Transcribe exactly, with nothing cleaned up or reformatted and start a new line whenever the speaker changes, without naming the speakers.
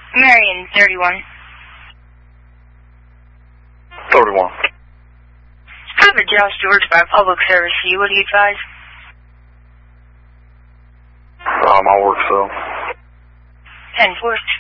Marion, thirty-one.
thirty-one.
Cover Josh George by public service. You, what do you advise?
Uh, my work cell.
ten four.